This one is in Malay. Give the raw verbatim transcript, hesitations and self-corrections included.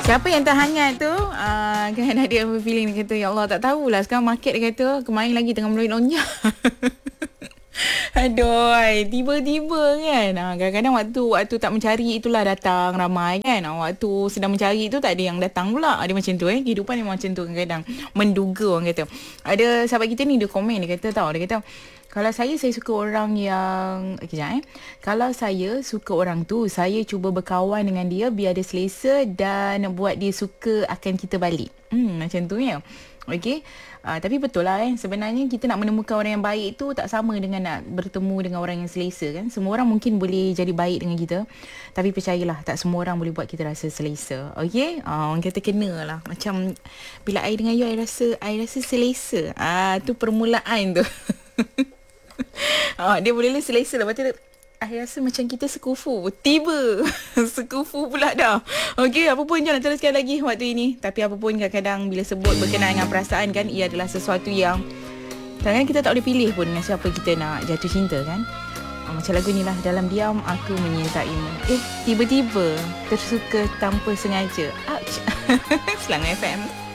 Siapa yang terhangat tu, uh, kan ada yang feeling dia kata, ya Allah tak tahulah sekarang market dia kata kemarin lagi tengah melalui lonjak. Aduh, ay, tiba-tiba kan. Ha, kadang-kadang waktu waktu tak mencari itulah datang ramai kan. Ha, waktu sedang mencari tu tak ada yang datang pula. Ada macam tu eh. Kehidupan memang macam tu kadang-kadang. Menduga orang kata. Ada sahabat kita ni dia komen, dia kata tau, dia kata kalau saya, saya suka orang yang... Kejap eh. Kalau saya suka orang tu, saya cuba berkawan dengan dia biar dia selesa dan buat dia suka akan kita balik. Hmm, macam tu ya. Okey. Uh, tapi betul lah eh. Sebenarnya kita nak menemukan orang yang baik tu tak sama dengan nak bertemu dengan orang yang selesa kan. Semua orang mungkin boleh jadi baik dengan kita. Tapi percayalah, tak semua orang boleh buat kita rasa selesa. Okey. Uh, orang kata kena lah. Macam bila I dengan you, I rasa, I rasa selesa. Ah, uh, tu permulaan tu. Ah, dia boleh lah selesa lah. Lepas tu I rasa macam kita sekufu. Tiba sekufu pula dah. Okey, apa pun jangan teruskan lagi waktu ini. Tapi apa pun kadang-kadang bila sebut berkenaan dengan perasaan kan, ia adalah sesuatu yang kadang-kadang kita tak boleh pilih pun dengan siapa kita nak jatuh cinta kan. ah, Macam lagu ni lah, dalam diam aku menyintaimu. Eh, tiba-tiba tersuka tanpa sengaja. Ouch. Selangor F M.